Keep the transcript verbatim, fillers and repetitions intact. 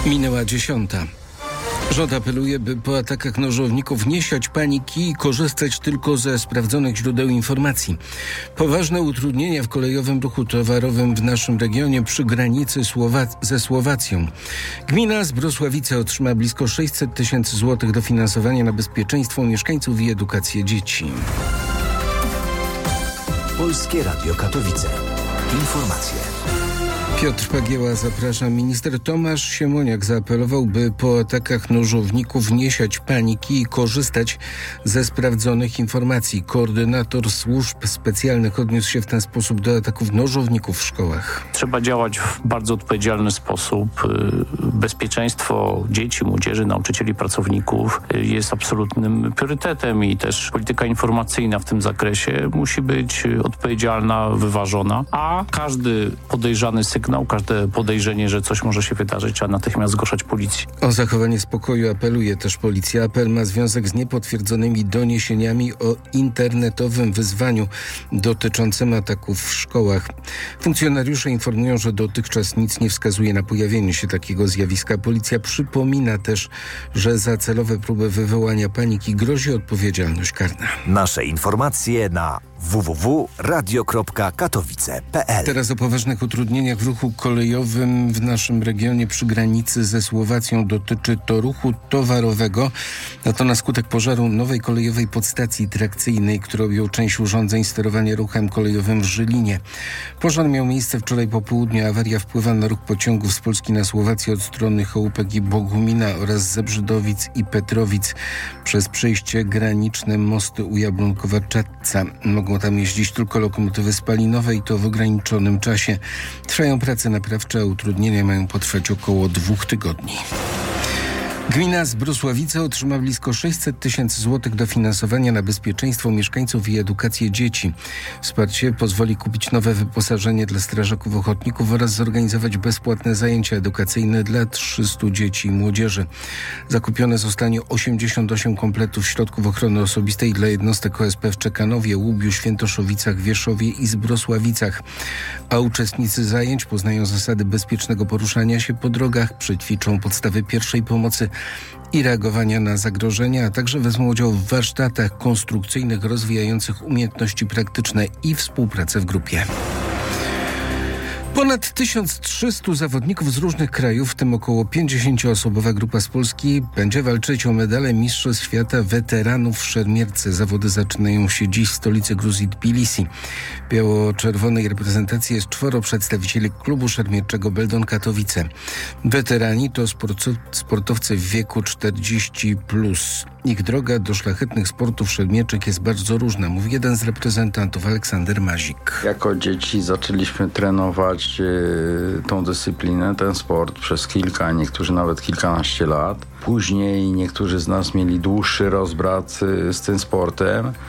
Minęła dziesiąta. Rząd apeluje, by po atakach nożowników nie siać paniki i korzystać tylko ze sprawdzonych źródeł informacji. Poważne utrudnienia w kolejowym ruchu towarowym w naszym regionie przy granicy Słowac- ze Słowacją. Gmina Zbrosławice otrzyma blisko sześćset tysięcy złotych dofinansowania na bezpieczeństwo mieszkańców i edukację dzieci. Polskie Radio Katowice. Informacje. Piotr Pagieła, zapraszam. Minister Tomasz Siemoniak zaapelował, by po atakach nożowników nie siać paniki i korzystać ze sprawdzonych informacji. Koordynator służb specjalnych odniósł się w ten sposób do ataków nożowników w szkołach. Trzeba działać w bardzo odpowiedzialny sposób. Bezpieczeństwo dzieci, młodzieży, nauczycieli, pracowników jest absolutnym priorytetem i też polityka informacyjna w tym zakresie musi być odpowiedzialna, wyważona, a każdy podejrzany sygnał, każde podejrzenie, że coś może się wydarzyć, trzeba natychmiast zgłaszać policji. O zachowanie spokoju apeluje też policja. Apel ma związek z niepotwierdzonymi doniesieniami o internetowym wyzwaniu dotyczącym ataków w szkołach. Funkcjonariusze informują, że dotychczas nic nie wskazuje na pojawienie się takiego zjawiska. Policja przypomina też, że za celowe próby wywołania paniki grozi odpowiedzialność karna. Nasze informacje na w w w kropka radio kropka katowice kropka p l. Teraz o poważnych utrudnieniach w ruchu kolejowym w naszym regionie przy granicy ze Słowacją. Dotyczy to ruchu towarowego. A to na skutek pożaru nowej kolejowej podstacji trakcyjnej, który objął część urządzeń sterowania ruchem kolejowym w Żylinie. Pożar miał miejsce wczoraj po południu. Awaria wpływa na ruch pociągów z Polski na Słowację od strony Chałupek i Bogumina oraz Zebrzydowic i Petrowic przez przejście graniczne Mosty u Jabłonkowa-Czadca. Mogą tam jeździć tylko lokomotywy spalinowe i to w ograniczonym czasie. Trwają prace naprawcze, a utrudnienia mają potrwać około dwóch tygodni. Gmina Zbrosławice otrzyma blisko sześćset tysięcy złotych dofinansowania na bezpieczeństwo mieszkańców i edukację dzieci. Wsparcie pozwoli kupić nowe wyposażenie dla strażaków ochotników oraz zorganizować bezpłatne zajęcia edukacyjne dla trzystu dzieci i młodzieży. Zakupione zostanie osiemdziesiąt osiem kompletów środków ochrony osobistej dla jednostek O S P w Czekanowie, Łubiu, Świętoszowicach, Wieszowie i Zbrosławicach. A uczestnicy zajęć poznają zasady bezpiecznego poruszania się po drogach, przećwiczą podstawy pierwszej pomocy i reagowania na zagrożenia, a także wezmą udział w warsztatach konstrukcyjnych rozwijających umiejętności praktyczne i współpracę w grupie. Ponad tysiąc trzystu zawodników z różnych krajów, w tym około pięćdziesięcioosobowa grupa z Polski, będzie walczyć o medale Mistrzostw Świata Weteranów w szermierce. Zawody zaczynają się dziś w stolicy Gruzji Tbilisi. W biało-czerwonej reprezentacji jest czworo przedstawicieli klubu szermierczego Beldon Katowice. Weterani to sportowcy w wieku czterdzieści plus. Ich droga do szlachetnych sportów szermierczych jest bardzo różna, mówi jeden z reprezentantów, Aleksander Mazik. Jako dzieci zaczęliśmy trenować tą dyscyplinę, ten sport przez kilka, niektórzy nawet kilkanaście lat. Później niektórzy z nas mieli dłuższy rozbrat z tym sportem.